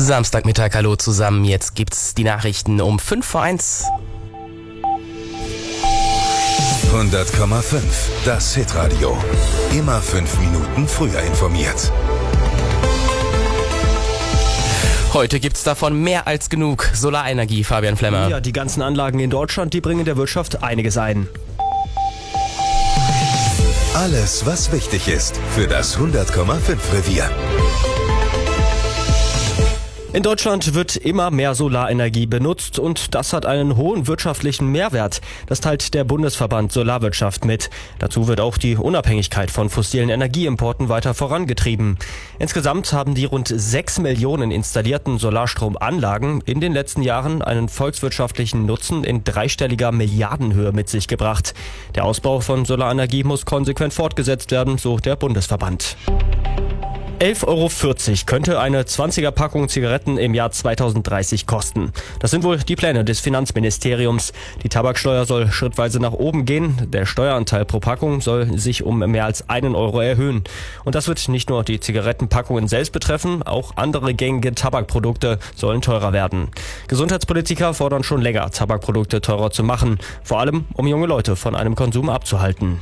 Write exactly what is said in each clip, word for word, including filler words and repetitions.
Samstagmittag, hallo zusammen. Jetzt gibt's die Nachrichten um fünf vor eins. hundert Komma fünf, das Hitradio. Immer fünf Minuten früher informiert. Heute gibt's davon mehr als genug. Solarenergie, Fabian Flemmer. Ja, die ganzen Anlagen in Deutschland, die bringen der Wirtschaft einiges ein. Alles, was wichtig ist für das hundert Komma fünf Revier. In Deutschland wird immer mehr Solarenergie benutzt und das hat einen hohen wirtschaftlichen Mehrwert. Das teilt der Bundesverband Solarwirtschaft mit. Dazu wird auch die Unabhängigkeit von fossilen Energieimporten weiter vorangetrieben. Insgesamt haben die rund sechs Millionen installierten Solarstromanlagen in den letzten Jahren einen volkswirtschaftlichen Nutzen in dreistelliger Milliardenhöhe mit sich gebracht. Der Ausbau von Solarenergie muss konsequent fortgesetzt werden, so der Bundesverband. elf Euro vierzig könnte eine zwanziger Packung Zigaretten im Jahr zweitausenddreißig kosten. Das sind wohl die Pläne des Finanzministeriums. Die Tabaksteuer soll schrittweise nach oben gehen. Der Steueranteil pro Packung soll sich um mehr als einen Euro erhöhen. Und das wird nicht nur die Zigarettenpackungen selbst betreffen, auch andere gängige Tabakprodukte sollen teurer werden. Gesundheitspolitiker fordern schon länger, Tabakprodukte teurer zu machen, vor allem um junge Leute von einem Konsum abzuhalten.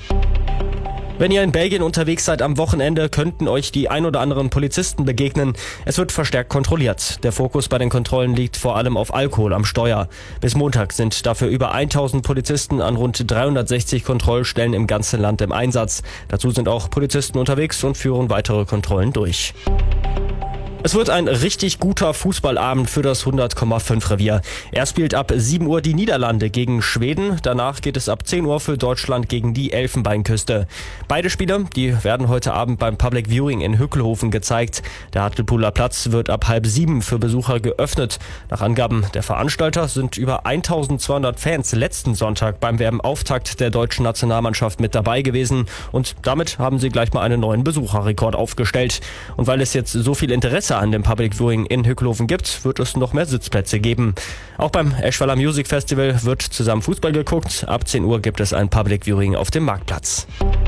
Wenn ihr in Belgien unterwegs seid am Wochenende, könnten euch die ein oder anderen Polizisten begegnen. Es wird verstärkt kontrolliert. Der Fokus bei den Kontrollen liegt vor allem auf Alkohol am Steuer. Bis Montag sind dafür über tausend Polizisten an rund dreihundertsechzig Kontrollstellen im ganzen Land im Einsatz. Dazu sind auch Polizisten unterwegs und führen weitere Kontrollen durch. Es wird ein richtig guter Fußballabend für das hundert Komma fünf Revier. Er spielt ab sieben Uhr die Niederlande gegen Schweden. Danach geht es ab zehn Uhr für Deutschland gegen die Elfenbeinküste. Beide Spiele, die werden heute Abend beim Public Viewing in Hückelhofen gezeigt. Der Hartlepoler Platz wird ab halb sieben für Besucher geöffnet. Nach Angaben der Veranstalter sind über eintausendzweihundert Fans letzten Sonntag beim W M-Auftakt der deutschen Nationalmannschaft mit dabei gewesen. Und damit haben sie gleich mal einen neuen Besucherrekord aufgestellt. Und weil es jetzt so viel Interesse an dem Public Viewing in Hückelhofen gibt, wird es noch mehr Sitzplätze geben. Auch beim Eschweiler Music Festival wird zusammen Fußball geguckt. Ab zehn Uhr gibt es ein Public Viewing auf dem Marktplatz.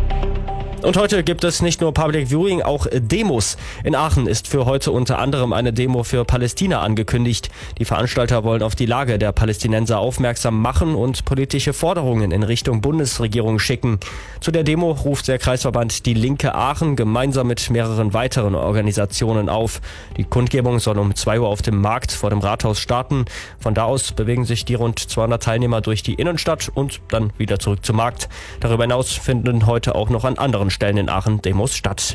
Und heute gibt es nicht nur Public Viewing, auch Demos. In Aachen ist für heute unter anderem eine Demo für Palästina angekündigt. Die Veranstalter wollen auf die Lage der Palästinenser aufmerksam machen und politische Forderungen in Richtung Bundesregierung schicken. Zu der Demo ruft der Kreisverband Die Linke Aachen gemeinsam mit mehreren weiteren Organisationen auf. Die Kundgebung soll um zwei Uhr auf dem Markt vor dem Rathaus starten. Von da aus bewegen sich die rund zweihundert Teilnehmer durch die Innenstadt und dann wieder zurück zum Markt. Darüber hinaus finden heute auch noch an anderen Stellen in Aachen Demos statt.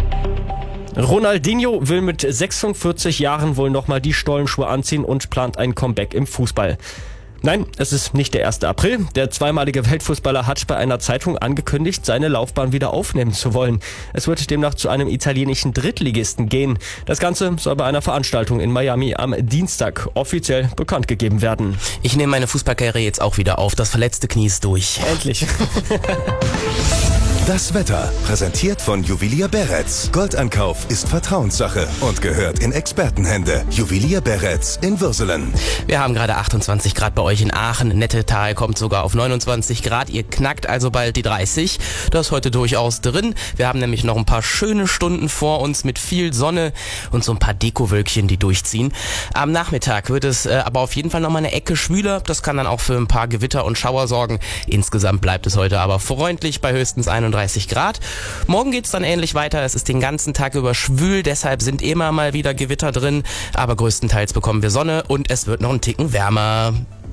Ronaldinho will mit sechsundvierzig Jahren wohl nochmal die Stollenschuhe anziehen und plant ein Comeback im Fußball. Nein, es ist nicht der erste April. Der zweimalige Weltfußballer hat bei einer Zeitung angekündigt, seine Laufbahn wieder aufnehmen zu wollen. Es wird demnach zu einem italienischen Drittligisten gehen. Das Ganze soll bei einer Veranstaltung in Miami am Dienstag offiziell bekannt gegeben werden. Ich nehme meine Fußballkarriere jetzt auch wieder auf. Das verletzte Knie ist durch. Endlich. Das Wetter, präsentiert von Juwelier Beretz. Goldankauf ist Vertrauenssache und gehört in Expertenhände. Juwelier Beretz in Würselen. Wir haben gerade achtundzwanzig Grad bei euch in Aachen. Nettetal kommt sogar auf neunundzwanzig Grad. Ihr knackt also bald die dreißig. Das ist heute durchaus drin. Wir haben nämlich noch ein paar schöne Stunden vor uns mit viel Sonne und so ein paar Dekowölkchen, die durchziehen. Am Nachmittag wird es äh, aber auf jeden Fall noch mal eine Ecke schwüler. Das kann dann auch für ein paar Gewitter und Schauer sorgen. Insgesamt bleibt es heute aber freundlich bei höchstens einunddreißig Grad. Morgen geht's dann ähnlich weiter. Es ist den ganzen Tag über schwül, deshalb sind immer mal wieder Gewitter drin. Aber größtenteils bekommen wir Sonne und es wird noch einen Ticken wärmer.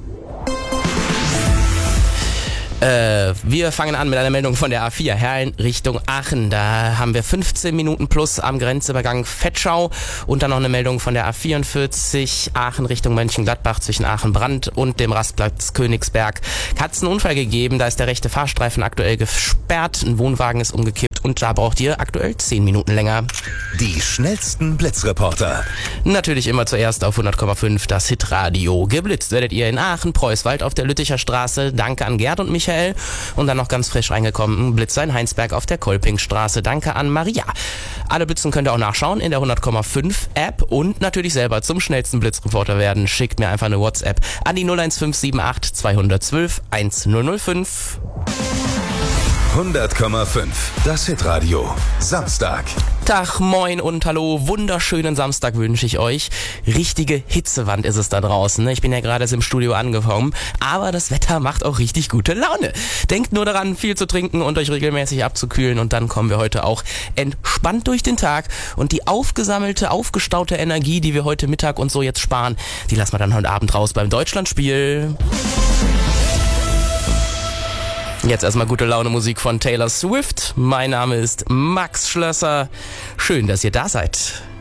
Äh, wir fangen an mit einer Meldung von der A vier, Herrn Richtung Aachen. Da haben wir fünfzehn Minuten plus am Grenzübergang Vetschau und dann noch eine Meldung von der A vierundvierzig, Aachen Richtung Mönchengladbach zwischen Aachen-Brand und dem Rastplatz Königsberg. Hat es einen Unfall gegeben, da ist der rechte Fahrstreifen aktuell gesperrt, ein Wohnwagen ist umgekippt und da braucht ihr aktuell zehn Minuten länger. Die schnellsten Blitzreporter. Natürlich immer zuerst auf hundert Komma fünf das Hitradio. Geblitzt werdet ihr in Aachen, Preußwald auf der Lütticher Straße. Danke an Gerd und Michael. Und dann noch ganz frisch reingekommen, Blitzer in Heinsberg auf der Kolpingstraße. Danke an Maria. Alle Blitzen könnt ihr auch nachschauen in der hundert Komma fünf App und natürlich selber zum schnellsten Blitzreporter werden. Schickt mir einfach eine WhatsApp an die null eins fünf sieben acht zwei eins zwei eins null null fünf. hundert Komma fünf. Das Hitradio. Samstag. Tag, moin und hallo, wunderschönen Samstag wünsche ich euch. Richtige Hitzewand ist es da draußen, ne? Ich bin ja gerade erst im Studio angekommen, aber das Wetter macht auch richtig gute Laune. Denkt nur daran, viel zu trinken und euch regelmäßig abzukühlen und dann kommen wir heute auch entspannt durch den Tag und die aufgesammelte, aufgestaute Energie, die wir heute Mittag und so jetzt sparen, die lassen wir dann heute Abend raus beim Deutschlandspiel. Jetzt erstmal gute Laune Musik von Taylor Swift. Mein Name ist Max Schlösser. Schön, dass ihr da seid.